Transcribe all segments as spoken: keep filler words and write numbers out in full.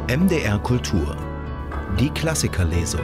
M D R Kultur. Die Klassikerlesung.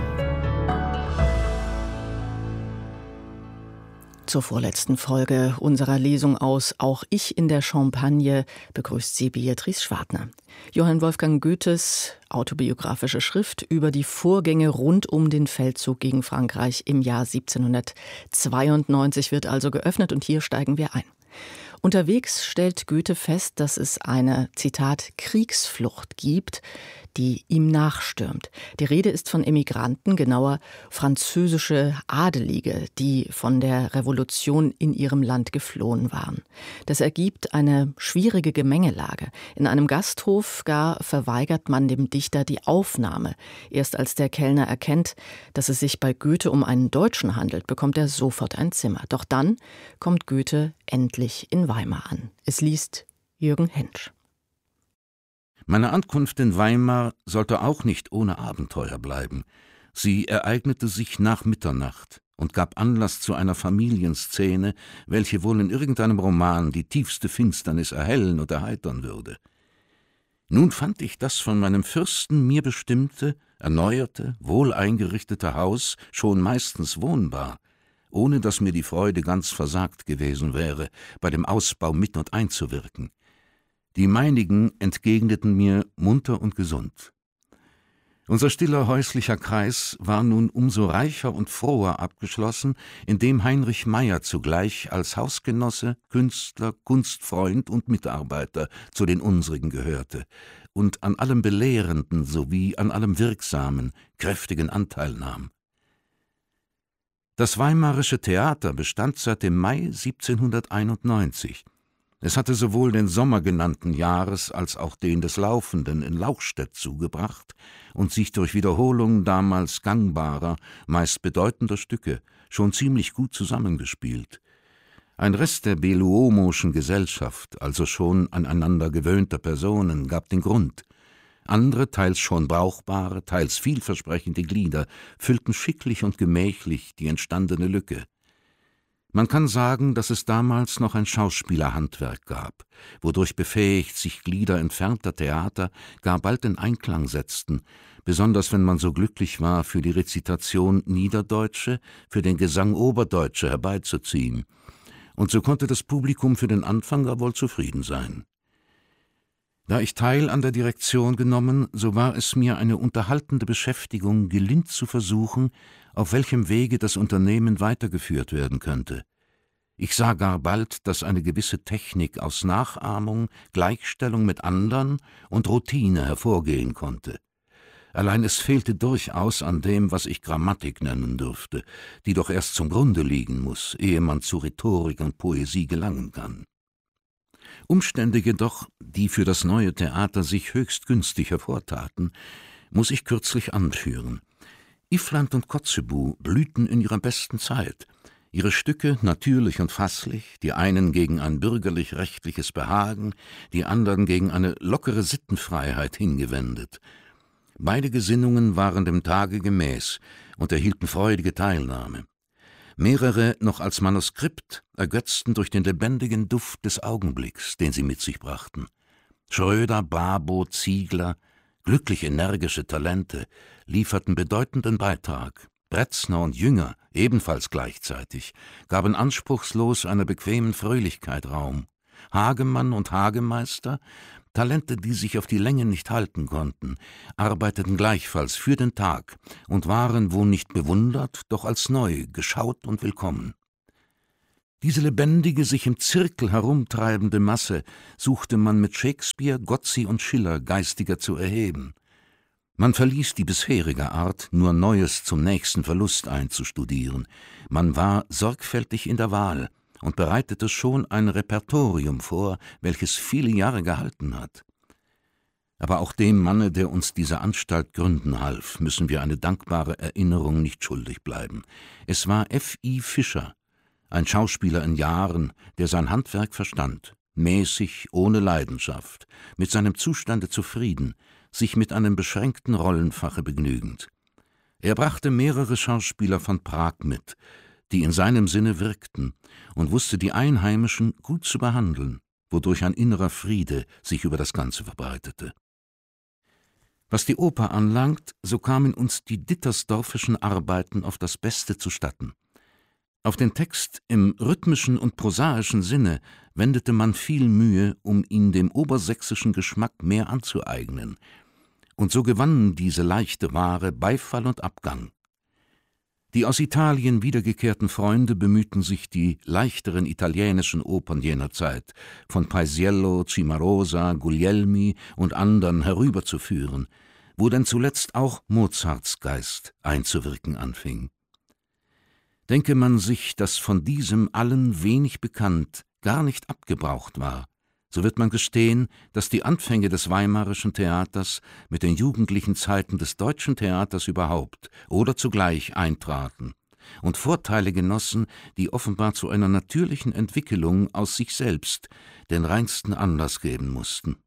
Zur vorletzten Folge unserer Lesung aus Auch ich in der Champagne begrüßt sie Beatrice Schwartner. Johann Wolfgang Goethes autobiografische Schrift über die Vorgänge rund um den Feldzug gegen Frankreich im Jahr siebzehnhundertzweiundneunzig wird also geöffnet und hier steigen wir ein. Unterwegs stellt Goethe fest, dass es eine, Zitat, Kriegsflucht gibt, die ihm nachstürmt. Die Rede ist von Emigranten, genauer französische Adelige, die von der Revolution in ihrem Land geflohen waren. Das ergibt eine schwierige Gemengelage. In einem Gasthof gar verweigert man dem Dichter die Aufnahme. Erst als der Kellner erkennt, dass es sich bei Goethe um einen Deutschen handelt, bekommt er sofort ein Zimmer. Doch dann kommt Goethe endlich in Weimar an. Es liest Jürgen Hentsch. Meine Ankunft in Weimar sollte auch nicht ohne Abenteuer bleiben. Sie ereignete sich nach Mitternacht und gab Anlass zu einer Familienszene, welche wohl in irgendeinem Roman die tiefste Finsternis erhellen und erheitern würde. Nun fand ich das von meinem Fürsten mir bestimmte, erneuerte, wohl eingerichtete Haus schon meistens wohnbar, ohne dass mir die Freude ganz versagt gewesen wäre, bei dem Ausbau mit und einzuwirken. Die meinigen entgegneten mir munter und gesund. Unser stiller häuslicher Kreis war nun umso reicher und froher abgeschlossen, indem Heinrich Meyer zugleich als Hausgenosse, Künstler, Kunstfreund und Mitarbeiter zu den unsrigen gehörte und an allem Belehrenden sowie an allem Wirksamen kräftigen Anteil nahm. Das Weimarische Theater bestand seit dem Mai siebzehnhunderteinundneunzig. Es hatte sowohl den Sommer genannten Jahres als auch den des Laufenden in Lauchstädt zugebracht und sich durch Wiederholung damals gangbarer, meist bedeutender Stücke schon ziemlich gut zusammengespielt. Ein Rest der beluomoschen Gesellschaft, also schon aneinander gewöhnter Personen, gab den Grund. Andere, teils schon brauchbare, teils vielversprechende Glieder füllten schicklich und gemächlich die entstandene Lücke. Man kann sagen, dass es damals noch ein Schauspielerhandwerk gab, wodurch befähigt sich Glieder entfernter Theater gar bald in Einklang setzten, besonders wenn man so glücklich war, für die Rezitation Niederdeutsche, für den Gesang Oberdeutsche herbeizuziehen. Und so konnte das Publikum für den Anfang gar wohl zufrieden sein. Da ich Teil an der Direktion genommen, so war es mir eine unterhaltende Beschäftigung, gelind zu versuchen, auf welchem Wege das Unternehmen weitergeführt werden könnte. Ich sah gar bald, dass eine gewisse Technik aus Nachahmung, Gleichstellung mit andern und Routine hervorgehen konnte. Allein es fehlte durchaus an dem, was ich Grammatik nennen dürfte, die doch erst zum Grunde liegen muss, ehe man zu Rhetorik und Poesie gelangen kann. Umstände jedoch, die für das neue Theater sich höchst günstig hervortaten, muss ich kürzlich anführen. Iffland und Kotzebue blühten in ihrer besten Zeit. Ihre Stücke natürlich und fasslich, die einen gegen ein bürgerlich-rechtliches Behagen, die anderen gegen eine lockere Sittenfreiheit hingewendet. Beide Gesinnungen waren dem Tage gemäß und erhielten freudige Teilnahme. Mehrere noch als Manuskript ergötzten durch den lebendigen Duft des Augenblicks, den sie mit sich brachten. Schröder, Babo, Ziegler, glücklich energische Talente, lieferten bedeutenden Beitrag. Bretzner und Jünger, ebenfalls gleichzeitig, gaben anspruchslos einer bequemen Fröhlichkeit Raum. Hagemann und Hagemeister, Talente, die sich auf die Länge nicht halten konnten, arbeiteten gleichfalls für den Tag und waren, wo nicht bewundert, doch als neu, geschaut und willkommen. Diese lebendige, sich im Zirkel herumtreibende Masse suchte man mit Shakespeare, Gozzi und Schiller geistiger zu erheben. Man verließ die bisherige Art, nur Neues zum nächsten Verlust einzustudieren. Man war sorgfältig in der Wahl und bereitete schon ein Repertorium vor, welches viele Jahre gehalten hat. Aber auch dem Manne, der uns diese Anstalt gründen half, müssen wir eine dankbare Erinnerung nicht schuldig bleiben. Es war F I Fischer, ein Schauspieler in Jahren, der sein Handwerk verstand, mäßig, ohne Leidenschaft, mit seinem Zustande zufrieden, sich mit einem beschränkten Rollenfache begnügend. Er brachte mehrere Schauspieler von Prag mit, die in seinem Sinne wirkten, und wusste die Einheimischen gut zu behandeln, wodurch ein innerer Friede sich über das Ganze verbreitete. Was die Oper anlangt, so kamen uns die dittersdorfischen Arbeiten auf das Beste zustatten. Auf den Text im rhythmischen und prosaischen Sinne wendete man viel Mühe, um ihn dem obersächsischen Geschmack mehr anzueignen. Und so gewannen diese leichte Ware Beifall und Abgang. Die aus Italien wiedergekehrten Freunde bemühten sich, die leichteren italienischen Opern jener Zeit, von Paisiello, Cimarosa, Guglielmi und anderen herüberzuführen, wo denn zuletzt auch Mozarts Geist einzuwirken anfing. Denke man sich, dass von diesem allen wenig bekannt, gar nicht abgebraucht war, so wird man gestehen, dass die Anfänge des Weimarischen Theaters mit den jugendlichen Zeiten des deutschen Theaters überhaupt oder zugleich eintraten und Vorteile genossen, die offenbar zu einer natürlichen Entwickelung aus sich selbst den reinsten Anlass geben mussten.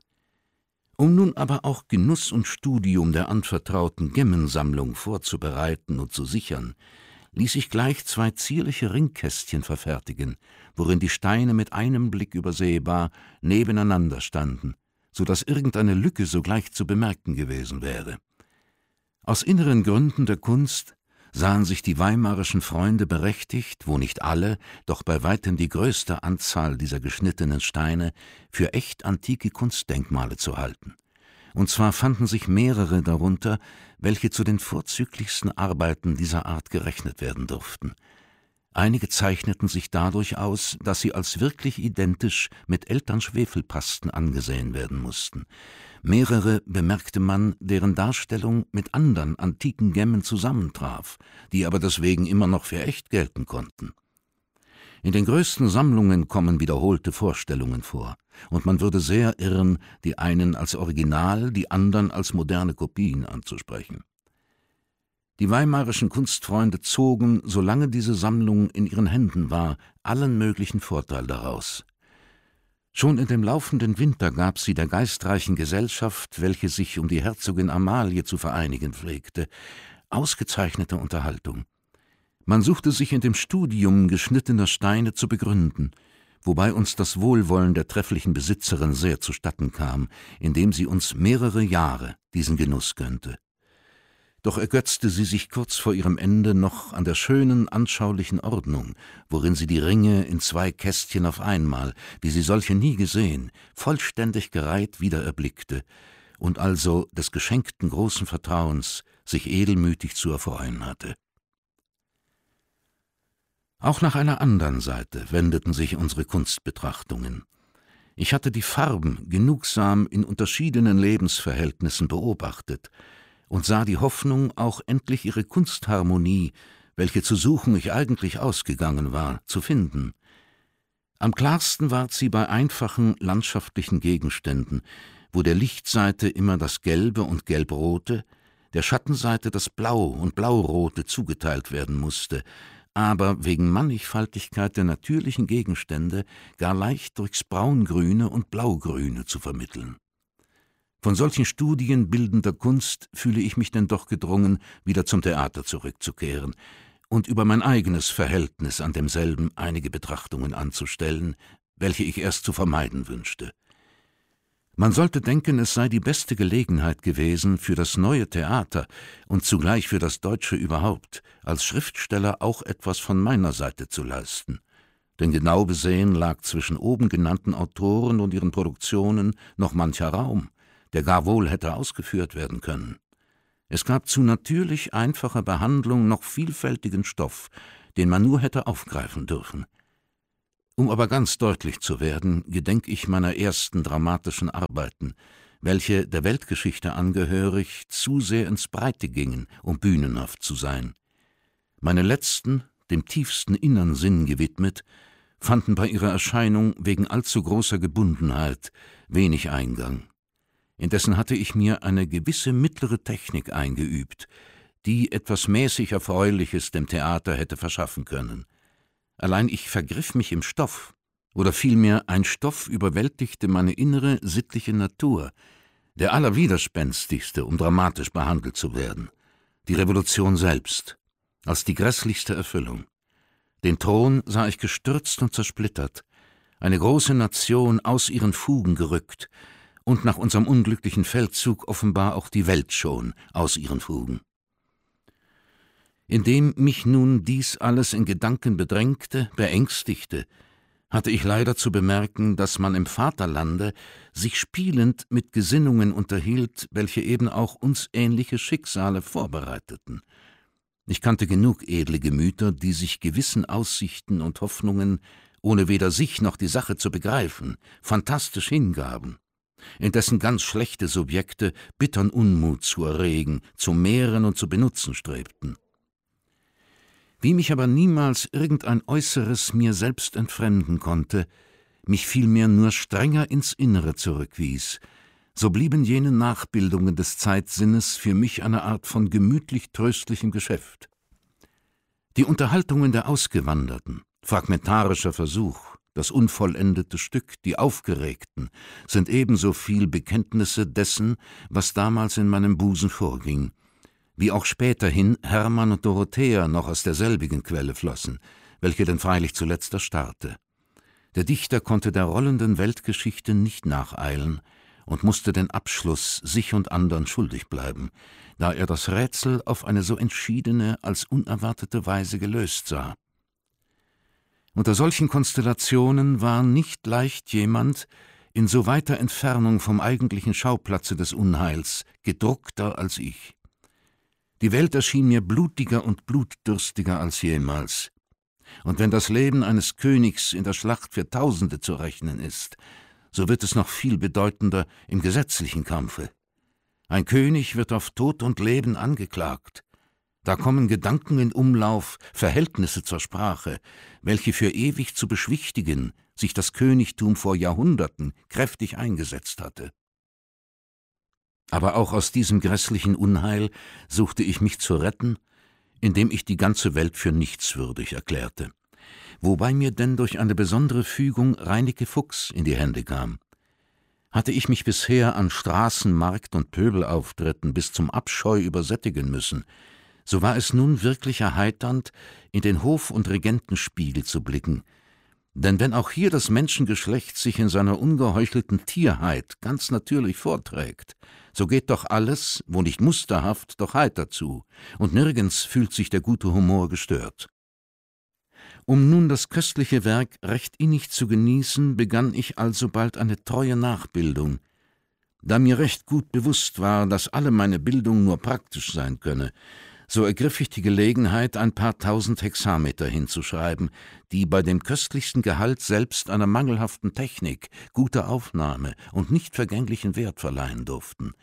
Um nun aber auch Genuss und Studium der anvertrauten Gemmensammlung vorzubereiten und zu sichern, ließ ich gleich zwei zierliche Ringkästchen verfertigen, worin die Steine mit einem Blick übersehbar nebeneinander standen, so daß irgendeine Lücke sogleich zu bemerken gewesen wäre. Aus inneren Gründen der Kunst sahen sich die weimarischen Freunde berechtigt, wo nicht alle, doch bei weitem die größte Anzahl dieser geschnittenen Steine für echt antike Kunstdenkmale zu halten. Und zwar fanden sich mehrere darunter, welche zu den vorzüglichsten Arbeiten dieser Art gerechnet werden durften. Einige zeichneten sich dadurch aus, dass sie als wirklich identisch mit Eltern-Schwefelpasten angesehen werden mussten. Mehrere bemerkte man, deren Darstellung mit anderen antiken Gemmen zusammentraf, die aber deswegen immer noch für echt gelten konnten. In den größten Sammlungen kommen wiederholte Vorstellungen vor, und man würde sehr irren, die einen als Original, die anderen als moderne Kopien anzusprechen. Die weimarischen Kunstfreunde zogen, solange diese Sammlung in ihren Händen war, allen möglichen Vorteil daraus. Schon in dem laufenden Winter gab sie der geistreichen Gesellschaft, welche sich um die Herzogin Amalie zu vereinigen pflegte, ausgezeichnete Unterhaltung. Man suchte sich in dem Studium geschnittener Steine zu begründen, wobei uns das Wohlwollen der trefflichen Besitzerin sehr zustatten kam, indem sie uns mehrere Jahre diesen Genuss gönnte. Doch ergötzte sie sich kurz vor ihrem Ende noch an der schönen, anschaulichen Ordnung, worin sie die Ringe in zwei Kästchen auf einmal, wie sie solche nie gesehen, vollständig gereiht wieder erblickte und also des geschenkten großen Vertrauens sich edelmütig zu erfreuen hatte. Auch nach einer anderen Seite wendeten sich unsere Kunstbetrachtungen. Ich hatte die Farben genugsam in unterschiedenen Lebensverhältnissen beobachtet und sah die Hoffnung, auch endlich ihre Kunstharmonie, welche zu suchen ich eigentlich ausgegangen war, zu finden. Am klarsten ward sie bei einfachen landschaftlichen Gegenständen, wo der Lichtseite immer das Gelbe und Gelbrote, der Schattenseite das Blau und Blaurote zugeteilt werden musste, aber wegen Mannigfaltigkeit der natürlichen Gegenstände gar leicht durchs Braungrüne und Blaugrüne zu vermitteln. Von solchen Studien bildender Kunst fühle ich mich denn doch gedrungen, wieder zum Theater zurückzukehren und über mein eigenes Verhältnis an demselben einige Betrachtungen anzustellen, welche ich erst zu vermeiden wünschte. Man sollte denken, es sei die beste Gelegenheit gewesen, für das neue Theater und zugleich für das Deutsche überhaupt, als Schriftsteller auch etwas von meiner Seite zu leisten. Denn genau besehen lag zwischen oben genannten Autoren und ihren Produktionen noch mancher Raum, der gar wohl hätte ausgeführt werden können. Es gab zu natürlich einfacher Behandlung noch vielfältigen Stoff, den man nur hätte aufgreifen dürfen. Um aber ganz deutlich zu werden, gedenk ich meiner ersten dramatischen Arbeiten, welche der Weltgeschichte angehörig zu sehr ins Breite gingen, um bühnenhaft zu sein. Meine letzten, dem tiefsten innern Sinn gewidmet, fanden bei ihrer Erscheinung wegen allzu großer Gebundenheit wenig Eingang. Indessen hatte ich mir eine gewisse mittlere Technik eingeübt, die etwas mäßig Erfreuliches dem Theater hätte verschaffen können. Allein ich vergriff mich im Stoff, oder vielmehr ein Stoff überwältigte meine innere, sittliche Natur, der allerwiderspenstigste, um dramatisch behandelt zu werden, die Revolution selbst, als die grässlichste Erfüllung. Den Thron sah ich gestürzt und zersplittert, eine große Nation aus ihren Fugen gerückt, und nach unserem unglücklichen Feldzug offenbar auch die Welt schon aus ihren Fugen. Indem mich nun dies alles in Gedanken bedrängte, beängstigte, hatte ich leider zu bemerken, dass man im Vaterlande sich spielend mit Gesinnungen unterhielt, welche eben auch uns ähnliche Schicksale vorbereiteten. Ich kannte genug edle Gemüter, die sich gewissen Aussichten und Hoffnungen, ohne weder sich noch die Sache zu begreifen, fantastisch hingaben, indessen ganz schlechte Subjekte bittern Unmut zu erregen, zu mehren und zu benutzen strebten. Wie mich aber niemals irgendein Äußeres mir selbst entfremden konnte, mich vielmehr nur strenger ins Innere zurückwies, so blieben jene Nachbildungen des Zeitsinnes für mich eine Art von gemütlich tröstlichem Geschäft. Die Unterhaltungen der Ausgewanderten, fragmentarischer Versuch, das unvollendete Stück, die Aufgeregten, sind ebenso viel Bekenntnisse dessen, was damals in meinem Busen vorging, wie auch späterhin Hermann und Dorothea noch aus derselbigen Quelle flossen, welche denn freilich zuletzt erstarrte. Der Dichter konnte der rollenden Weltgeschichte nicht nacheilen und musste den Abschluss sich und andern schuldig bleiben, da er das Rätsel auf eine so entschiedene als unerwartete Weise gelöst sah. Unter solchen Konstellationen war nicht leicht jemand, in so weiter Entfernung vom eigentlichen Schauplatze des Unheils, gedruckter als ich. Die Welt erschien mir blutiger und blutdürstiger als jemals. Und wenn das Leben eines Königs in der Schlacht für Tausende zu rechnen ist, so wird es noch viel bedeutender im gesetzlichen Kampfe. Ein König wird auf Tod und Leben angeklagt. Da kommen Gedanken in Umlauf, Verhältnisse zur Sprache, welche für ewig zu beschwichtigen sich das Königtum vor Jahrhunderten kräftig eingesetzt hatte. Aber auch aus diesem grässlichen Unheil suchte ich mich zu retten, indem ich die ganze Welt für nichtswürdig erklärte, wobei mir denn durch eine besondere Fügung Reineke Fuchs in die Hände kam. Hatte ich mich bisher an Straßen-, Markt- und Pöbelauftritten bis zum Abscheu übersättigen müssen, so war es nun wirklich erheiternd, in den Hof- und Regentenspiegel zu blicken. Denn wenn auch hier das Menschengeschlecht sich in seiner ungeheuchelten Tierheit ganz natürlich vorträgt, so geht doch alles, wo nicht musterhaft, doch heiter zu, und nirgends fühlt sich der gute Humor gestört. Um nun das köstliche Werk recht innig zu genießen, begann ich alsobald eine treue Nachbildung. Da mir recht gut bewusst war, dass alle meine Bildung nur praktisch sein könne, so ergriff ich die Gelegenheit, ein paar tausend Hexameter hinzuschreiben, die bei dem köstlichsten Gehalt selbst einer mangelhaften Technik, guter Aufnahme und nicht vergänglichen Wert verleihen durften.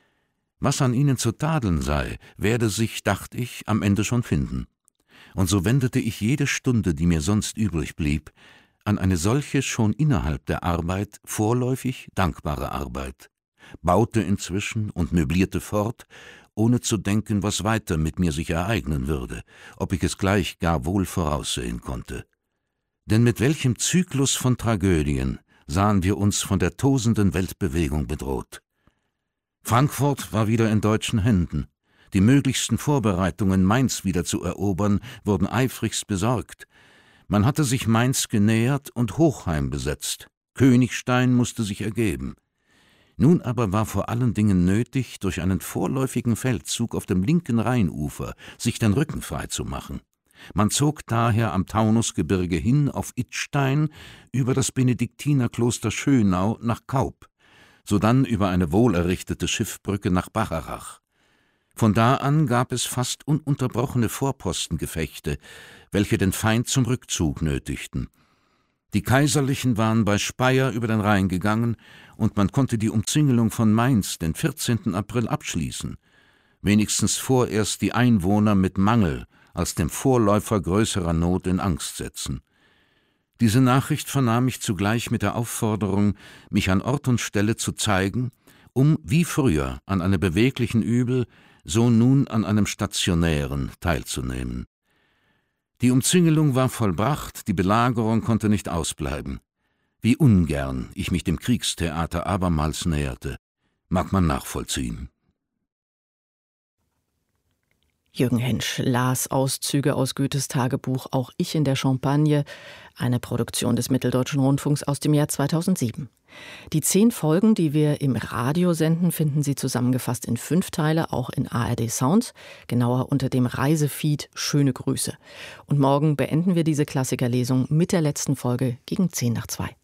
Was an ihnen zu tadeln sei, werde sich, dacht ich, am Ende schon finden. Und so wendete ich jede Stunde, die mir sonst übrig blieb, an eine solche schon innerhalb der Arbeit vorläufig dankbare Arbeit, baute inzwischen und möblierte fort, ohne zu denken, was weiter mit mir sich ereignen würde, ob ich es gleich gar wohl voraussehen konnte. Denn mit welchem Zyklus von Tragödien sahen wir uns von der tosenden Weltbewegung bedroht. Frankfurt war wieder in deutschen Händen. Die möglichsten Vorbereitungen, Mainz wieder zu erobern, wurden eifrigst besorgt. Man hatte sich Mainz genähert und Hochheim besetzt. Königstein musste sich ergeben. Nun aber war vor allen Dingen nötig, durch einen vorläufigen Feldzug auf dem linken Rheinufer sich den Rücken frei zu machen. Man zog daher am Taunusgebirge hin auf Idstein über das Benediktinerkloster Schönau nach Kaup, sodann über eine wohlerrichtete Schiffbrücke nach Bacharach. Von da an gab es fast ununterbrochene Vorpostengefechte, welche den Feind zum Rückzug nötigten. Die Kaiserlichen waren bei Speyer über den Rhein gegangen, und man konnte die Umzingelung von Mainz den vierzehnten April abschließen, wenigstens vorerst die Einwohner mit Mangel als dem Vorläufer größerer Not in Angst setzen. Diese Nachricht vernahm ich zugleich mit der Aufforderung, mich an Ort und Stelle zu zeigen, um wie früher an einem beweglichen Übel, so nun an einem stationären teilzunehmen. Die Umzingelung war vollbracht, die Belagerung konnte nicht ausbleiben. Wie ungern ich mich dem Kriegstheater abermals näherte, mag man nachvollziehen. Jürgen Hensch las Auszüge aus Goethes Tagebuch Auch ich in der Champagne, eine Produktion des Mitteldeutschen Rundfunks aus dem Jahr zweitausendsieben. Die zehn Folgen, die wir im Radio senden, finden Sie zusammengefasst in fünf Teile, auch in A R D Sounds, genauer unter dem Reisefeed Schöne Grüße. Und morgen beenden wir diese Klassikerlesung mit der letzten Folge gegen zehn nach zwei.